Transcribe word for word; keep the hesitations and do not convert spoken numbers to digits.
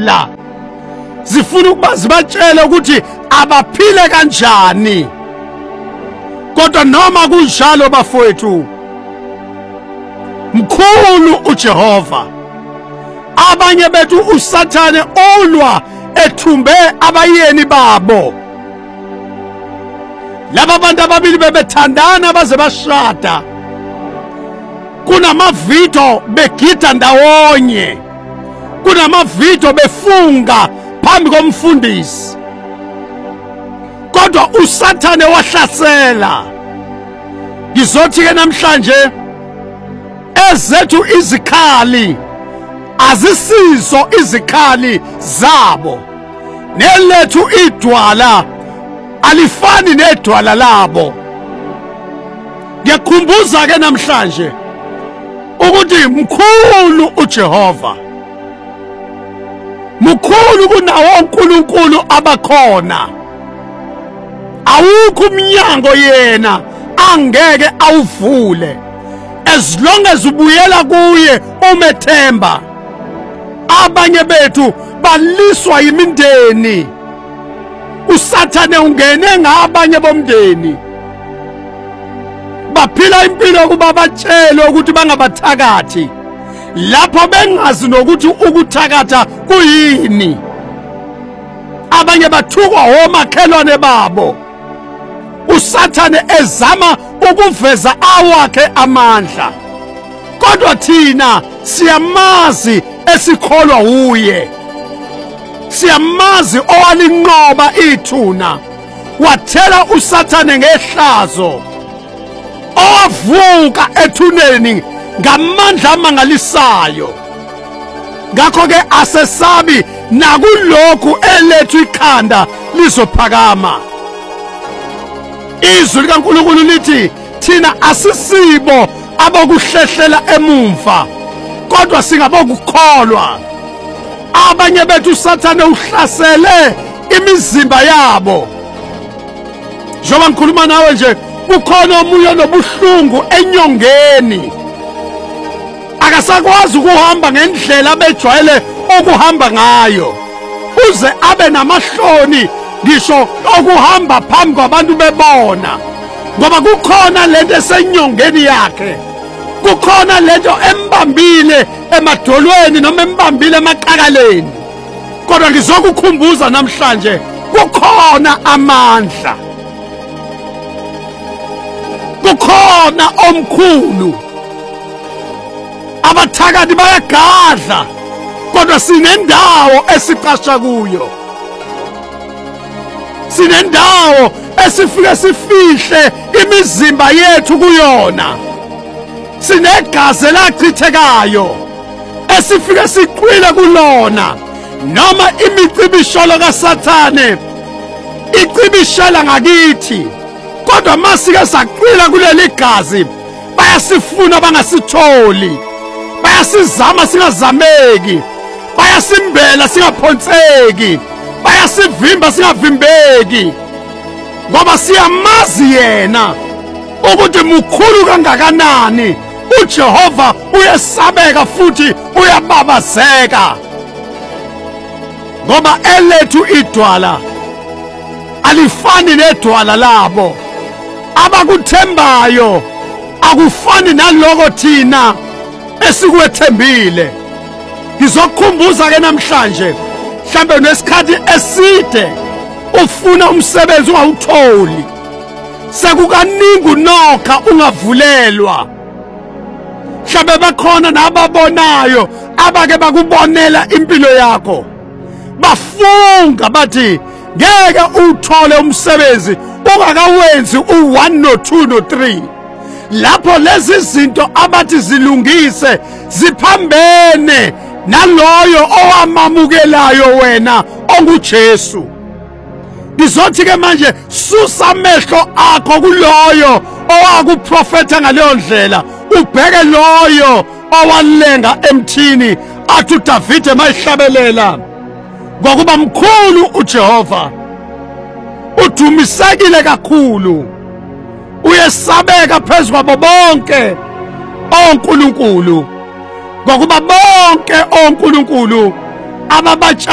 ziyabajabula, zifuna ukuba zibatshele ukuthi abaphile kanjani. Kodwa noma kunjalo bafowethu, mkhulu uJehova. Abanye bethu uSathane olwa ethumbe abayeni babo. Laba bantu ababili bebethandana baze bashada, kunamavidiyo begida ndawonye, kunamavidiyo befunga phambi komfundisi. Kodwa uSathane wahlasela. Ngizothi ke namhlanje ezethu izikhali azisizo izikhali zabo, nelethu idwala alifani nedwala labo. Ngiyakhumbuza ke namhlanje ukuthi mkhulu uJehova, mkhulu kunawo uNkulunkulu abakhona. Awukho umnyango yena angeke awuvule, as long as ubuyela kuye umethemba. Abanye bethu baliswa yimindeni. uSathane ungene ngabanye bomndeni, baphila impilo kuba batshele ukuthi bangabathakathi, lapho bengazi nokuthi ukuthakatha kuyini. Abanye bathukwa omakhelwane babo, uSathane ezama ukuveza awakhe amandla. Kodwa thina siyamazi esikholwa uye, siyamazi owalinqoba ithuna, wathela uSathane ngehlazo, owavuka ethuneni ngamandla amangalisayo. Ngakho ke asesabi nakulokhu elethu ikhanda lizophakama. Izwi likaNkulunkulu lithi thina asisibo abokuhlehlela emumva, kodwa singabokukholwa. Abanye bethu uSathane uhlasele imizimba yabo. Njengoba ngikhuluma nawe nje, kukhona omunye nobuhlungu enyongeni, akasakwazi ukuhamba ngendlela abejwayele ukuhamba ngayo, uze abe namahloni ngisho okuhamba phambi kwabantu bebona, ngoba kukhona lento esenyongeni yakhe, kukhona lento embambile emadolweni noma embambile emaqakaleni. Kodwa ngizokukhumbuza namhlanje, kukhona amandla, kukhona omkhulu. Abathakathi bayagadla, kodwa sinendawo esicasha kuyo, sinendawo esifike sifihle imizimba yethu kuyona, sinegazi elachithekayo esifike siqwile kulona. Noma imicibisholo kaSathane icibishela ngakithi, kodwa masike saqwila kuleli gazi, bayasifuna bangasitholi, bayasizama singazameki, bayasimbela singaphonseki, bayasivimba singavimbeki, ngoba siyamazi yena ukuthi mkhulu kangakanani. uJehova uyesabeka futhi uyababazeka, ngoba elethu idwala alifani nedwala labo. Abakuthembayo akufani naloko thina esikwethembile. Ngizokukhumbuza ke namhlanje, mhlambe nesikhathi eside ufuna umsebenzi ungawutholi, sekukaningi unokha ungavulelwa. Mhlambe bakhona nababonayo abake bakubonela impilo yakho, bafunga bathi ngeke uthole umsebenzi ungakawenzi u one no two no three. Lapho lezi zinto abathi zilungise ziphambene naloyo owamamukelayo wena onguJesu. Ngizothi ke manje susa amehlo akho kuloyo owakuprofetha ngaleyo ndlela, ubheke loyo owalenga emthini athi uDavide mayihlabelela, ngokuba mkhulu uJehova, udumisekile kakhulu, uyesabeka phezu kwabo bonke onkulunkulu, ngokuba bonke onkulunkulu ababatsha